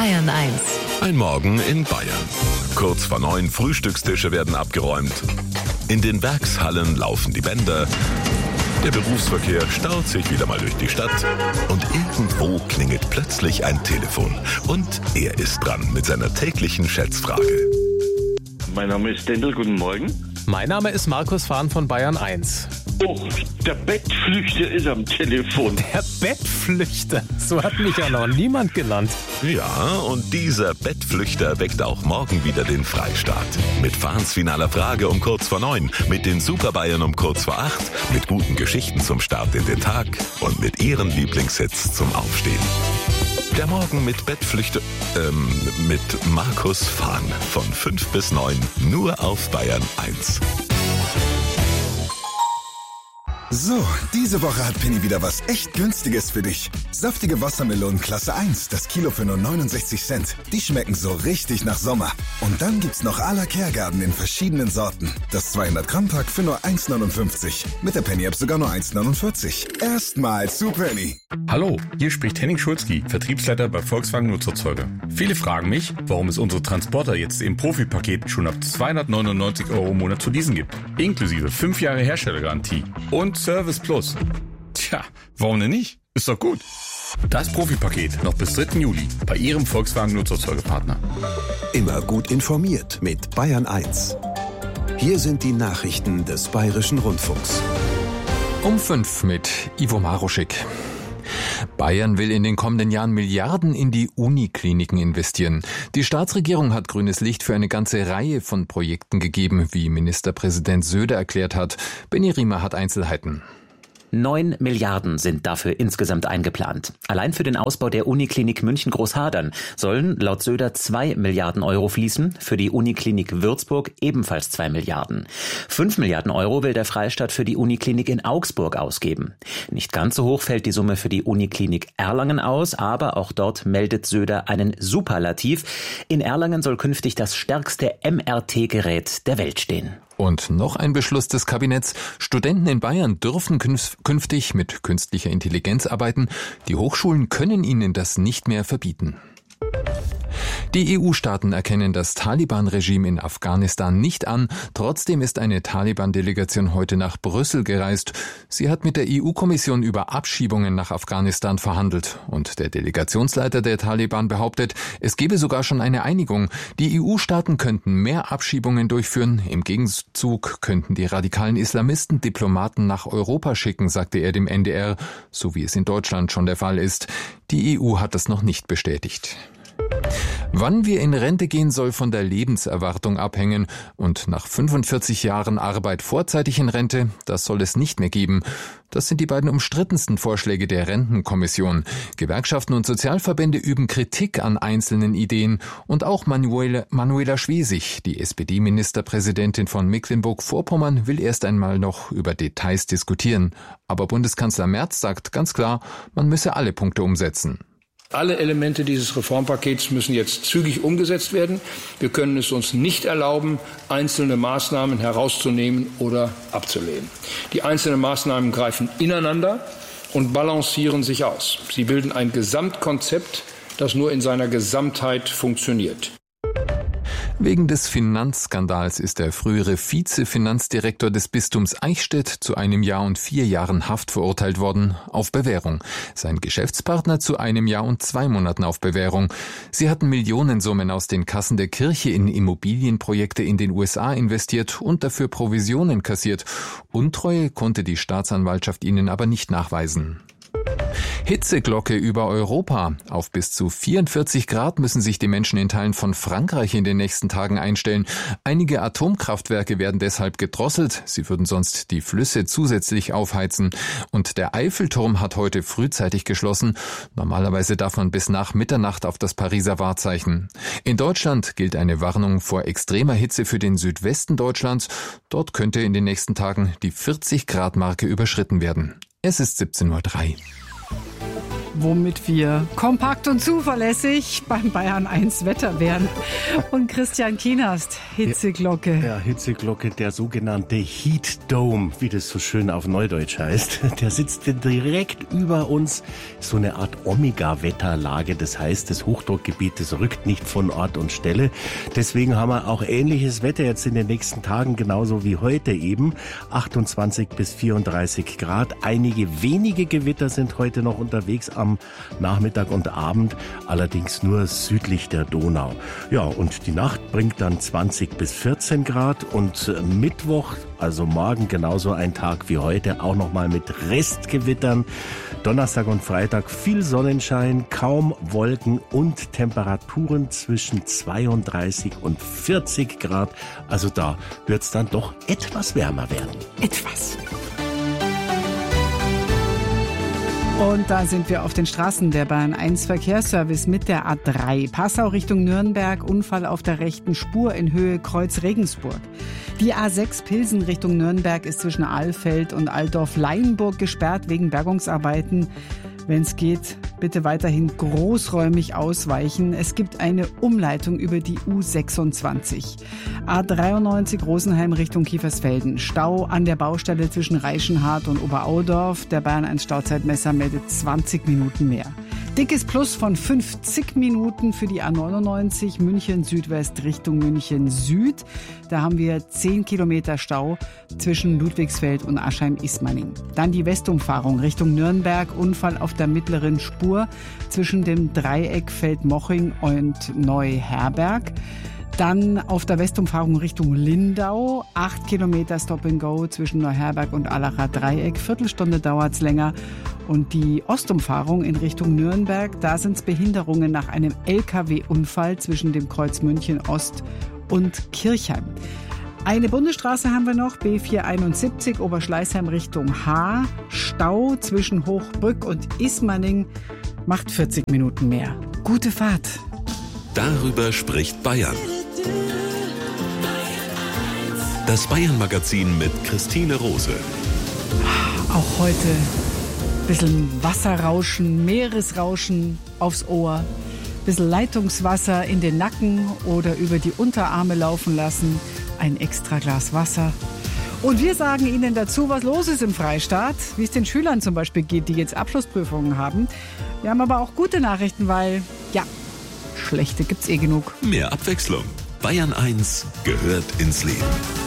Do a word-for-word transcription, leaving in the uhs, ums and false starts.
Bayern eins. Ein Morgen in Bayern. Kurz vor neun Frühstückstische werden abgeräumt. In den Werkshallen laufen die Bänder. Der Berufsverkehr staut sich wieder mal durch die Stadt. Und irgendwo klingelt plötzlich ein Telefon. Und er ist dran mit seiner täglichen Schätzfrage. Mein Name ist Dendel, guten Morgen. Mein Name ist Markus Fahn von Bayern eins. Oh, der Bettflüchter ist am Telefon. Der Bettflüchter? So hat mich ja noch niemand genannt. Ja, und dieser Bettflüchter weckt auch morgen wieder den Freistaat. Mit Fahns finaler Frage um kurz vor neun, mit den Super Bayern um kurz vor acht, mit guten Geschichten zum Start in den Tag und mit ihren Lieblingshits zum Aufstehen. Der Morgen mit Bettflüchter, ähm, mit Markus Fahn von fünf bis neun, nur auf Bayern eins. So, diese Woche hat Penny wieder was echt Günstiges für dich. Saftige Wassermelonen Klasse eins, das Kilo für nur neunundsechzig Cent. Die schmecken so richtig nach Sommer. Und dann gibt's noch à la Kehrgarten in verschiedenen Sorten. Das zweihundert Gramm Pack für nur eins neunundfünfzig. Mit der Penny-App sogar nur eins neunundvierzig. Erstmal zu Penny. Hallo, hier spricht Henning Schulzki, Vertriebsleiter bei Volkswagen Nutzerzeuger. Viele fragen mich, warum es unsere Transporter jetzt im Profi-Paket schon ab zweihundertneunundneunzig Euro im Monat zu leasen gibt. Inklusive fünf Jahre Herstellergarantie und Service Plus. Tja, warum denn nicht? Ist doch gut. Das Profi-Paket noch bis dritten Juli bei Ihrem Volkswagen Nutzerzeugerpartner. Immer gut informiert mit Bayern eins. Hier sind die Nachrichten des Bayerischen Rundfunks. Um fünf mit Ivo Maruschik. Bayern will in den kommenden Jahren Milliarden in die Unikliniken investieren. Die Staatsregierung hat grünes Licht für eine ganze Reihe von Projekten gegeben, wie Ministerpräsident Söder erklärt hat. Benny Riemer hat Einzelheiten. Neun Milliarden sind dafür insgesamt eingeplant. Allein für den Ausbau der Uniklinik München-Großhadern sollen laut Söder zwei Milliarden Euro fließen, für die Uniklinik Würzburg ebenfalls zwei Milliarden. Fünf Milliarden Euro will der Freistaat für die Uniklinik in Augsburg ausgeben. Nicht ganz so hoch fällt die Summe für die Uniklinik Erlangen aus, aber auch dort meldet Söder einen Superlativ. In Erlangen soll künftig das stärkste M R T-Gerät der Welt stehen. Und noch ein Beschluss des Kabinetts. Studenten in Bayern dürfen künftig mit künstlicher Intelligenz arbeiten. Die Hochschulen können ihnen das nicht mehr verbieten. Die E U-Staaten erkennen das Taliban-Regime in Afghanistan nicht an. Trotzdem ist eine Taliban-Delegation heute nach Brüssel gereist. Sie hat mit der E U-Kommission über Abschiebungen nach Afghanistan verhandelt. Und der Delegationsleiter der Taliban behauptet, es gebe sogar schon eine Einigung. Die E U-Staaten könnten mehr Abschiebungen durchführen. Im Gegenzug könnten die radikalen Islamisten Diplomaten nach Europa schicken, sagte er dem N D R, so wie es in Deutschland schon der Fall ist. Die E U hat das noch nicht bestätigt. Wann wir in Rente gehen, soll von der Lebenserwartung abhängen. Und nach fünfundvierzig Jahren Arbeit vorzeitig in Rente, das soll es nicht mehr geben. Das sind die beiden umstrittensten Vorschläge der Rentenkommission. Gewerkschaften und Sozialverbände üben Kritik an einzelnen Ideen. Und auch Manuela, Manuela Schwesig, die S P D-Ministerpräsidentin von Mecklenburg-Vorpommern, will erst einmal noch über Details diskutieren. Aber Bundeskanzler Merz sagt ganz klar, man müsse alle Punkte umsetzen. Alle Elemente dieses Reformpakets müssen jetzt zügig umgesetzt werden. Wir können es uns nicht erlauben, einzelne Maßnahmen herauszunehmen oder abzulehnen. Die einzelnen Maßnahmen greifen ineinander und balancieren sich aus. Sie bilden ein Gesamtkonzept, das nur in seiner Gesamtheit funktioniert. Wegen des Finanzskandals ist der frühere Vize-Finanzdirektor des Bistums Eichstätt zu einem Jahr und vier Jahren Haft verurteilt worden, auf Bewährung. Sein Geschäftspartner zu einem Jahr und zwei Monaten auf Bewährung. Sie hatten Millionensummen aus den Kassen der Kirche in Immobilienprojekte in den U S A investiert und dafür Provisionen kassiert. Untreue konnte die Staatsanwaltschaft ihnen aber nicht nachweisen. Hitzeglocke über Europa. Auf bis zu vierundvierzig Grad müssen sich die Menschen in Teilen von Frankreich in den nächsten Tagen einstellen. Einige Atomkraftwerke werden deshalb gedrosselt. Sie würden sonst die Flüsse zusätzlich aufheizen. Und der Eiffelturm hat heute frühzeitig geschlossen. Normalerweise darf man bis nach Mitternacht auf das Pariser Wahrzeichen. In Deutschland gilt eine Warnung vor extremer Hitze für den Südwesten Deutschlands. Dort könnte in den nächsten Tagen die vierzig Grad Marke überschritten werden. Es ist siebzehn Uhr drei. womit wir kompakt und zuverlässig beim Bayern eins Wetter wären. Und Christian Kienast, Hitzeglocke. Ja, Hitzeglocke, der sogenannte Heat Dome, wie das so schön auf Neudeutsch heißt. Der sitzt direkt über uns, so eine Art Omega-Wetterlage. Das heißt, das Hochdruckgebiet, das rückt nicht von Ort und Stelle. Deswegen haben wir auch ähnliches Wetter jetzt in den nächsten Tagen, genauso wie heute eben. achtundzwanzig bis vierunddreißig Grad. Einige wenige Gewitter sind heute noch unterwegs am Nachmittag und Abend, allerdings nur südlich der Donau. Ja, und die Nacht bringt dann zwanzig bis vierzehn Grad und Mittwoch, also morgen genauso ein Tag wie heute, auch nochmal mit Restgewittern. Donnerstag und Freitag viel Sonnenschein, kaum Wolken und Temperaturen zwischen zweiunddreißig und vierzig Grad. Also da wird es dann doch etwas wärmer werden. Etwas. Und da sind wir auf den Straßen. Der Bayern eins Verkehrsservice mit der A drei. Passau Richtung Nürnberg, Unfall auf der rechten Spur in Höhe Kreuz Regensburg. Die A sechs Pilsen Richtung Nürnberg ist zwischen Alfeld und Altdorf-Leienburg gesperrt wegen Bergungsarbeiten. Wenn es geht, bitte weiterhin großräumig ausweichen. Es gibt eine Umleitung über die U sechsundzwanzig. A dreiundneunzig Rosenheim Richtung Kiefersfelden. Stau an der Baustelle zwischen Reichenhart und Oberaudorf. Der Bayern eins Stauzeitmesser meldet zwanzig Minuten mehr. Dickes Plus von fünfzig Minuten für die A neunundneunzig München Südwest Richtung München Süd. Da haben wir zehn Kilometer Stau zwischen Ludwigsfeld und Aschheim-Ismaning. Dann die Westumfahrung Richtung Nürnberg. Unfall auf der mittleren Spur zwischen dem Dreieck Feldmoching und Neuherberg. Dann auf der Westumfahrung Richtung Lindau, acht Kilometer Stop and Go zwischen Neuherberg und Allacher Dreieck, Viertelstunde dauert's länger. Und die Ostumfahrung in Richtung Nürnberg, da sind's Behinderungen nach einem L K W-Unfall zwischen dem Kreuz München Ost und Kirchheim. Eine Bundesstraße haben wir noch, B vierhunderteinundsiebzig Oberschleißheim Richtung Haar, Stau zwischen Hochbrück und Ismaning, macht vierzig Minuten mehr. Gute Fahrt. Darüber spricht Bayern. Das Bayern-Magazin mit Christine Rose. Auch heute ein bisschen Wasserrauschen, Meeresrauschen aufs Ohr, ein bisschen Leitungswasser in den Nacken oder über die Unterarme laufen lassen, ein extra Glas Wasser. Und wir sagen Ihnen dazu, was los ist im Freistaat, wie es den Schülern zum Beispiel geht, die jetzt Abschlussprüfungen haben. Wir haben aber auch gute Nachrichten, weil, ja, schlechte gibt's eh genug. Mehr Abwechslung. Bayern eins gehört ins Leben.